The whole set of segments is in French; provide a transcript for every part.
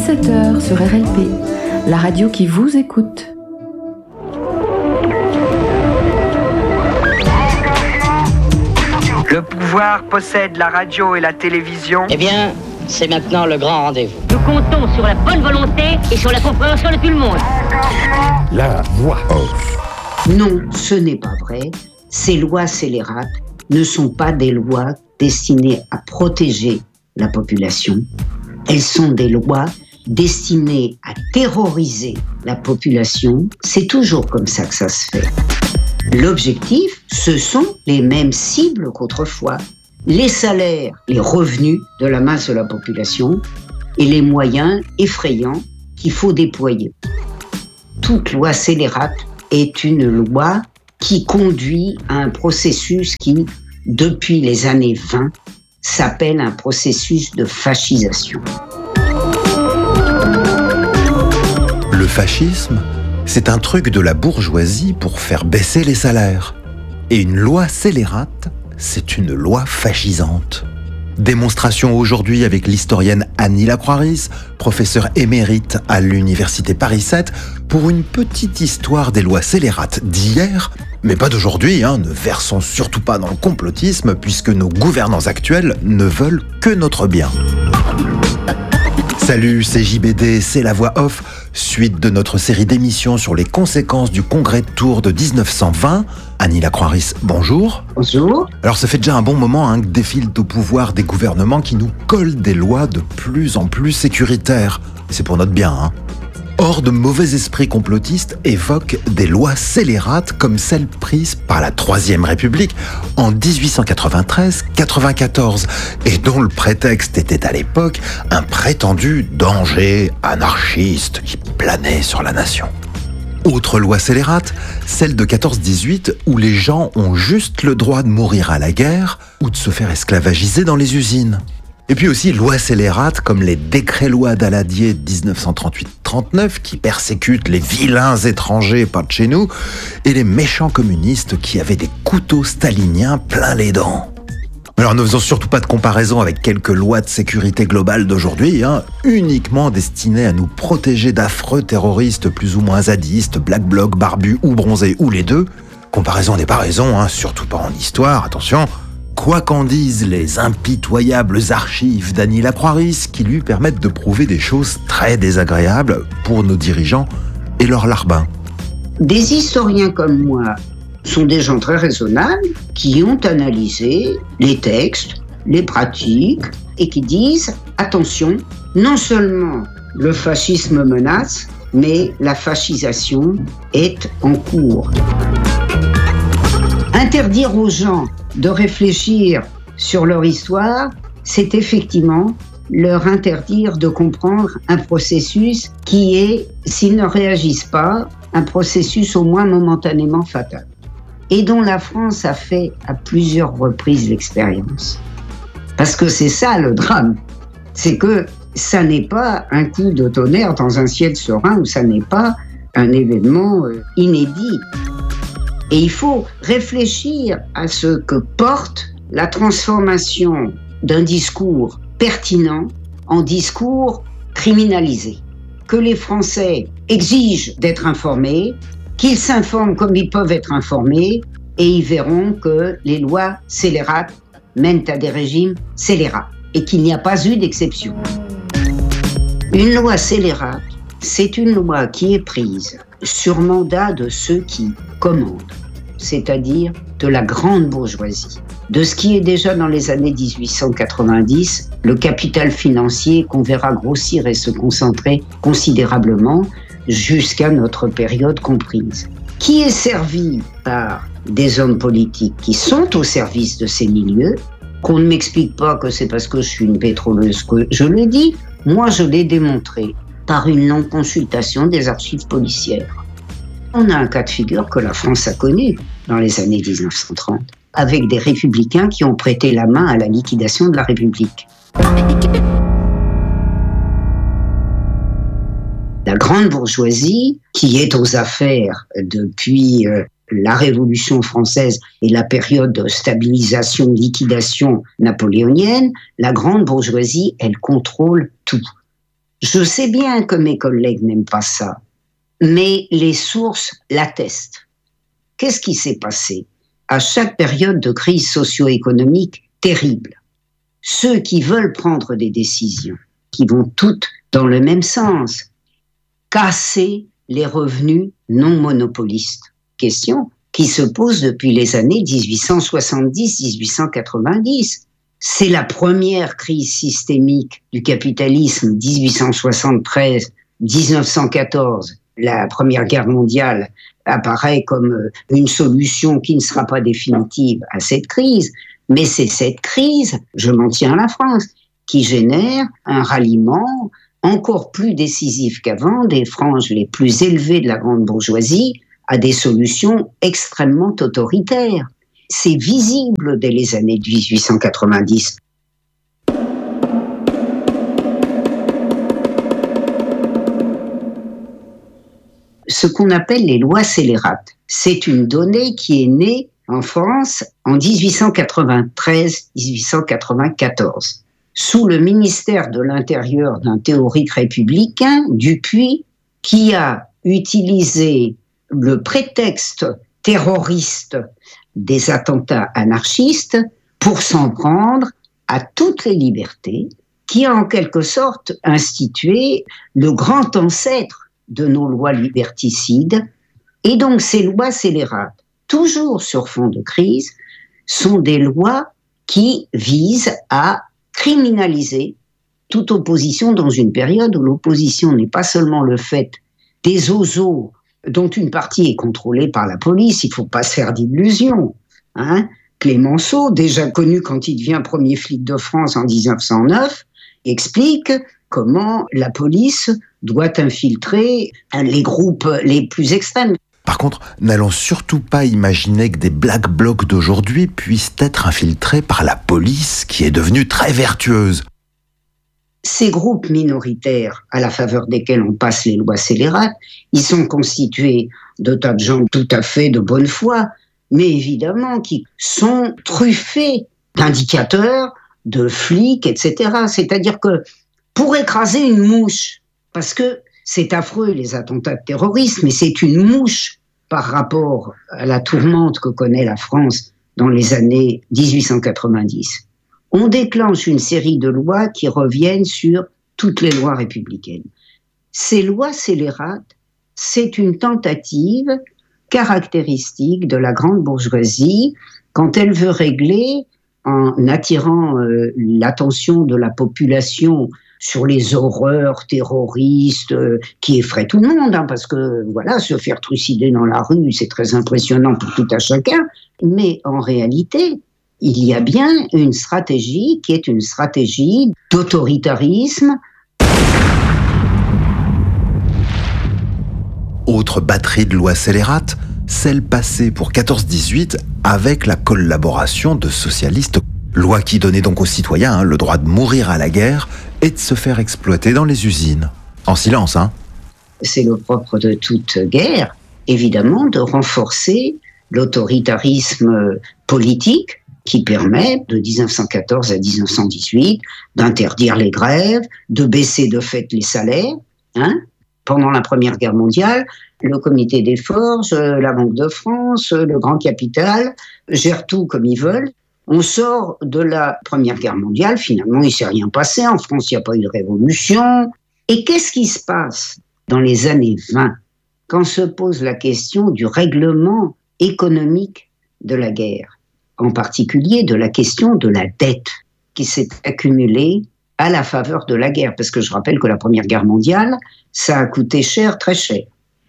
17h sur RLP, la radio qui vous écoute. Le pouvoir possède la radio et la télévision. Eh bien, c'est maintenant le grand rendez-vous. Nous comptons sur la bonne volonté et sur la compréhension de tout le monde. La voix off. Non, ce n'est pas vrai. Ces lois scélérates ne sont pas des lois destinées à protéger la population. Elles sont des lois destinées à terroriser la population. C'est toujours comme ça que ça se fait. L'objectif, ce sont les mêmes cibles qu'autrefois. Les salaires, les revenus de la masse de la population et les moyens effrayants qu'il faut déployer. Toute loi scélérate est une loi qui conduit à un processus qui, depuis les années 20, s'appelle un processus de fascisation. Le fascisme, c'est un truc de la bourgeoisie pour faire baisser les salaires. Et une loi scélérate, c'est une loi fascisante. Démonstration aujourd'hui avec l'historienne Annie Lacroix-Ris, professeure émérite à l'université Paris 7, pour une petite histoire des lois scélérates d'hier, mais pas d'aujourd'hui, ne versons surtout pas dans le complotisme puisque nos gouvernants actuels ne veulent que notre bien. Salut, c'est JBD, c'est la voix off, suite de notre série d'émissions sur les conséquences du congrès de Tours de 1920. Annie Lacroix-Ris, bonjour. Bonjour. Alors ça fait déjà un bon moment que défilent au pouvoir des gouvernements qui nous collent des lois de plus en plus sécuritaires. Et c'est pour notre bien. Or, de mauvais esprits complotistes évoquent des lois scélérates comme celles prises par la Troisième République en 1893-94 et dont le prétexte était à l'époque un prétendu danger anarchiste qui planait sur la nation. Autre loi scélérate, celle de 14-18 où les gens ont juste le droit de mourir à la guerre ou de se faire esclavagiser dans les usines. Et puis aussi lois scélérates comme les décrets-lois d'Aladier de 1938-39 qui persécutent les vilains étrangers pas de chez nous et les méchants communistes qui avaient des couteaux staliniens plein les dents. Alors ne faisons surtout pas de comparaison avec quelques lois de sécurité globale d'aujourd'hui, uniquement destinées à nous protéger d'affreux terroristes plus ou moins zadistes, black bloc, barbus ou bronzés ou les deux. Comparaison n'est pas raison, surtout pas en histoire, attention. Quoi qu'en disent les impitoyables archives d'Annie Lacroix-Ris qui lui permettent de prouver des choses très désagréables pour nos dirigeants et leurs larbins. Des historiens comme moi sont des gens très raisonnables qui ont analysé les textes, les pratiques et qui disent « Attention, non seulement le fascisme menace, mais la fascisation est en cours. » Interdire aux gens de réfléchir sur leur histoire, c'est effectivement leur interdire de comprendre un processus qui est, s'ils ne réagissent pas, un processus au moins momentanément fatal. Et dont la France a fait à plusieurs reprises l'expérience. Parce que c'est ça le drame, c'est que ça n'est pas un coup de tonnerre dans un ciel serein ou ça n'est pas un événement inédit. Et il faut réfléchir à ce que porte la transformation d'un discours pertinent en discours criminalisé. Que les Français exigent d'être informés, qu'ils s'informent comme ils peuvent être informés, et ils verront que les lois scélérates mènent à des régimes scélérats, et qu'il n'y a pas eu d'exception. Une loi scélérate, c'est une loi qui est prise sur mandat de ceux qui commandent, c'est-à-dire de la grande bourgeoisie, de ce qui est déjà dans les années 1890, le capital financier qu'on verra grossir et se concentrer considérablement jusqu'à notre période comprise, qui est servi par des hommes politiques qui sont au service de ces milieux, qu'on ne m'explique pas que c'est parce que je suis une pétroleuse que je le dis, moi je l'ai démontré par une non-consultation des archives policières. On a un cas de figure que la France a connu dans les années 1930, avec des républicains qui ont prêté la main à la liquidation de la République. La grande bourgeoisie, qui est aux affaires depuis la Révolution française et la période de stabilisation, liquidation napoléonienne, la grande bourgeoisie, elle contrôle tout. Je sais bien que mes collègues n'aiment pas ça, mais les sources l'attestent. Qu'est-ce qui s'est passé? À chaque période de crise socio-économique terrible, ceux qui veulent prendre des décisions, qui vont toutes dans le même sens, casser les revenus non monopolistes. Question qui se pose depuis les années 1870-1890. C'est la première crise systémique du capitalisme, 1873-1914. La Première Guerre mondiale apparaît comme une solution qui ne sera pas définitive à cette crise, mais c'est cette crise, je m'en tiens à la France, qui génère un ralliement encore plus décisif qu'avant des franges les plus élevées de la grande bourgeoisie à des solutions extrêmement autoritaires. C'est visible dès les années 1890. Ce qu'on appelle les lois scélérates, c'est une donnée qui est née en France en 1893-1894, sous le ministère de l'Intérieur d'un théorique républicain, Dupuy, qui a utilisé le prétexte terroriste des attentats anarchistes pour s'en prendre à toutes les libertés, qui a en quelque sorte institué le grand ancêtre de nos lois liberticides. Et donc ces lois scélérates, toujours sur fond de crise, sont des lois qui visent à criminaliser toute opposition dans une période où l'opposition n'est pas seulement le fait des ozos dont une partie est contrôlée par la police, il ne faut pas se faire d'illusions. Clémenceau, déjà connu quand il devient premier flic de France en 1909, explique comment la police doit infiltrer les groupes les plus extrêmes. Par contre, n'allons surtout pas imaginer que des Black Blocs d'aujourd'hui puissent être infiltrés par la police qui est devenue très vertueuse. Ces groupes minoritaires, à la faveur desquels on passe les lois scélérates, ils sont constitués de tas de gens tout à fait de bonne foi, mais évidemment qui sont truffés d'indicateurs, de flics, etc. C'est-à-dire que pour écraser une mouche, parce que c'est affreux les attentats de terrorisme, mais c'est une mouche par rapport à la tourmente que connaît la France dans les années 1890. On déclenche une série de lois qui reviennent sur toutes les lois républicaines. Ces lois scélérates, c'est une tentative caractéristique de la grande bourgeoisie quand elle veut régler, en attirant l'attention de la population sur les horreurs terroristes qui effraient tout le monde, parce que voilà, se faire trucider dans la rue, c'est très impressionnant pour tout à chacun. Mais en réalité, il y a bien une stratégie qui est une stratégie d'autoritarisme. Autre batterie de lois scélérates, celle passée pour 14-18 avec la collaboration de socialistes. Loi qui donnait donc aux citoyens le droit de mourir à la guerre et de se faire exploiter dans les usines. En silence, C'est le propre de toute guerre, évidemment, de renforcer l'autoritarisme politique qui permet, de 1914 à 1918, d'interdire les grèves, de baisser de fait les salaires. Pendant la Première Guerre mondiale, le Comité des Forges, la Banque de France, le Grand Capital gèrent tout comme ils veulent. On sort de la Première Guerre mondiale, finalement, il ne s'est rien passé. En France, il n'y a pas eu de révolution. Et qu'est-ce qui se passe dans les années 20, quand se pose la question du règlement économique de la guerre, en particulier de la question de la dette qui s'est accumulée à la faveur de la guerre? Parce que je rappelle que la Première Guerre mondiale, ça a coûté cher, très cher.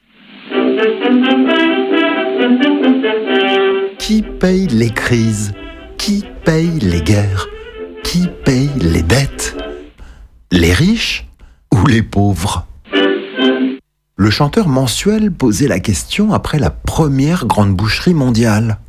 Qui paye les crises? Qui paye les guerres? Qui paye les dettes? Les riches ou les pauvres? Le chanteur Mensuel posait la question après la première grande boucherie mondiale.